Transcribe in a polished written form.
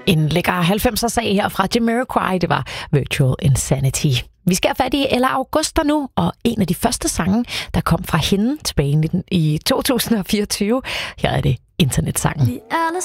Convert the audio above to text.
En lækker 90'er-sag her fra Jamiroquai, det var Virtual Insanity. Vi skal have fat i Ella Augusta nu, og en af de første sange, der kom fra hende tilbage i 2024. Her er det internetsangen. Vi alle